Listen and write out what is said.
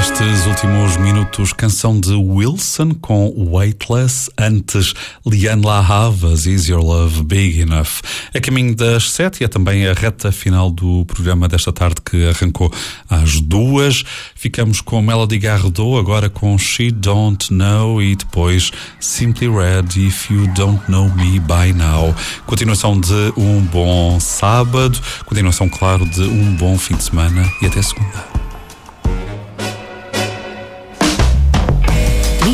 Nestes últimos minutos, canção de Wilson com Weightless, antes Liane La Havas, Is Your Love Big Enough. A caminho das 7 e é também a reta final do programa desta tarde que arrancou às 2. Ficamos com Melody Gardot, agora com She Don't Know e depois Simply Red, If You Don't Know Me By Now. Continuação de um bom sábado, continuação, claro, de um bom fim de semana e até segunda.